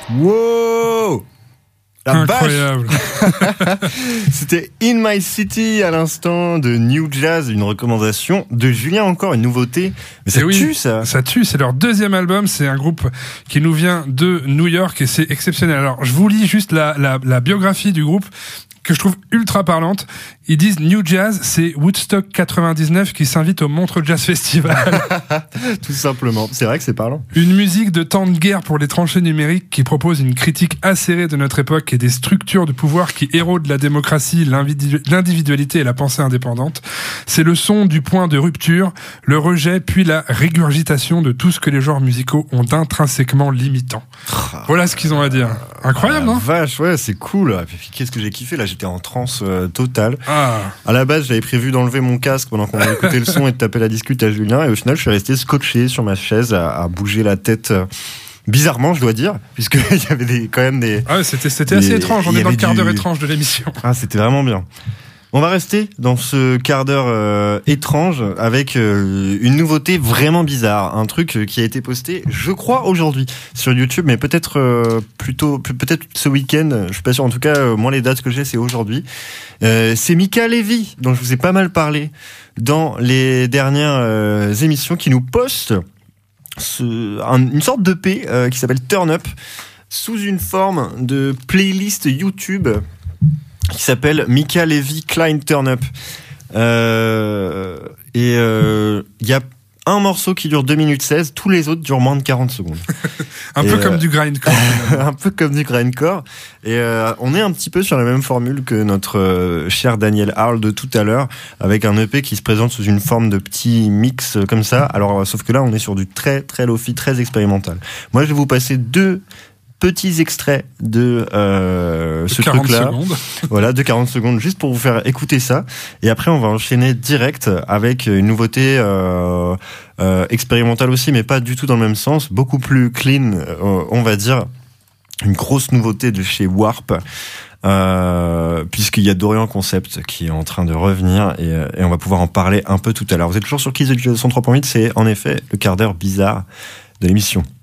Wow! Incroyable. C'était In My City à l'instant de New Jazz, une recommandation de Julien, encore une nouveauté. Mais ça tue, ça. Ça tue, c'est leur deuxième album, c'est un groupe qui nous vient de New York et c'est exceptionnel. Alors, je vous lis juste la biographie du groupe que je trouve ultra parlante. Ils disent New Jazz, c'est Woodstock 99 qui s'invite au Montreux Jazz Festival. Tout simplement. C'est vrai que c'est parlant. Une musique de temps de guerre pour les tranchées numériques qui propose une critique acérée de notre époque et des structures de pouvoir qui érodent la démocratie, l'individualité et la pensée indépendante. C'est le son du point de rupture, le rejet puis la régurgitation de tout ce que les genres musicaux ont d'intrinsèquement limitant. Voilà ce qu'ils ont à dire. Incroyable, non ? Vache, ouais, c'est cool. Et puis, qu'est-ce que j'ai kiffé là, j'étais en transe totale. Ah. À la base, j'avais prévu d'enlever mon casque pendant qu'on allait écouter le son et de taper la discute à Julien. Et au final, je suis resté scotché sur ma chaise à bouger la tête. Bizarrement, je dois dire, puisqu'il y avait quand même des... Ah ouais, c'était assez étrange. On est dans le quart d'heure étrange de l'émission. Ah, c'était vraiment bien. On va rester dans ce quart d'heure étrange avec une nouveauté vraiment bizarre, un truc qui a été posté, je crois, aujourd'hui sur YouTube, mais peut-être peut-être ce week-end. Je suis pas sûr. En tout cas, moi les dates que j'ai, c'est aujourd'hui. C'est Mika Levy, dont je vous ai pas mal parlé dans les dernières émissions, qui nous poste une sorte d'EP qui s'appelle Turn Up sous une forme de playlist YouTube qui s'appelle Mika Levy Klein Turn Up. Et il y a un morceau qui dure 2 minutes 16, tous les autres durent moins de 40 secondes. Un peu comme du grindcore. Un peu comme du grindcore. Et on est un petit peu sur la même formule que notre cher Daniel Harl de tout à l'heure, avec un EP qui se présente sous une forme de petit mix comme ça. Alors, sauf que là, on est sur du très, très lo-fi, très expérimental. Moi, je vais vous passer 2 petits extraits de ce truc-là. Secondes. Voilà, de 40 secondes, juste pour vous faire écouter ça. Et après, on va enchaîner direct avec une nouveauté expérimentale aussi, mais pas du tout dans le même sens, beaucoup plus clean, on va dire. Une grosse nouveauté de chez Warp, puisqu'il y a Dorian Concept qui est en train de revenir et on va pouvoir en parler un peu tout à l'heure. Vous êtes toujours sur Kiss The 103.8, c'est en effet le quart d'heure bizarre de l'émission.